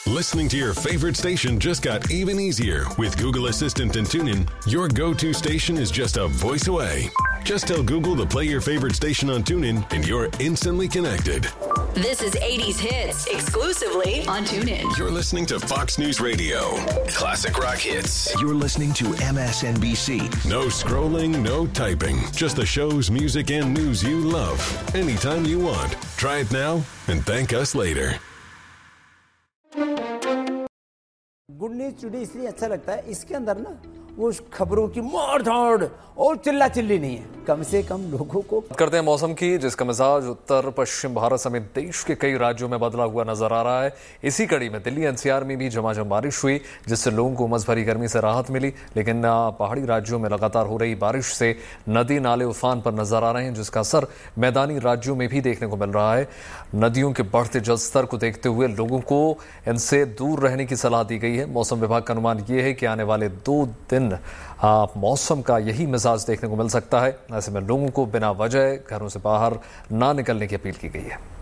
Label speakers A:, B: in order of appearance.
A: Listening to your favorite station just got even easier. With Google Assistant and TuneIn, your go-to station is just a voice away. Just tell Google to play your favorite station on TuneIn and you're instantly connected.
B: This is 80s Hits, exclusively on TuneIn.
A: You're listening to Fox News Radio. Classic rock hits.
C: You're listening to MSNBC.
A: No scrolling, no typing. Just the shows, music, and news you love. Anytime you want. Try it now and thank us later.
D: Good news today इसलिए अच्छा लगता है, इसके अंदर ना वो खबरों की मार धाड़ और चिल्ला चिल्ली नहीं है, कम से कम लोगों को।
E: करते हैं मौसम की, जिसका मिजाज उत्तर पश्चिम भारत समेत देश के कई राज्यों में बदला हुआ नजर आ रहा है। इसी कड़ी में दिल्ली एनसीआर में भी झमाझम बारिश हुई, जिससे लोगों को उमस भरी गर्मी से राहत मिली। लेकिन पहाड़ी राज्यों में लगातार हो रही बारिश से नदी नाले उफान पर नजर आ रहे हैं, जिसका असर मैदानी राज्यों में भी देखने को मिल रहा है। नदियों के बढ़ते जलस्तर को देखते हुए लोगों को इनसे दूर रहने की सलाह दी गई है। मौसम विभाग का अनुमान यह है कि आने वाले 2 दिन मौसम का यही मिजाज देखने को मिल सकता है। ऐसे में लोगों को बिना वजह घरों से बाहर ना निकलने की अपील की गई है।